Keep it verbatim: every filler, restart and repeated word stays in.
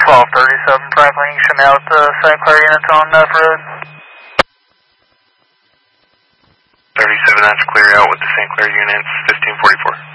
twelve thirty-seven Franklin, you should out the Saint Clair units on Neff Road. thirty-seven, that's clear out with the Saint Clair units, fifteen forty-four.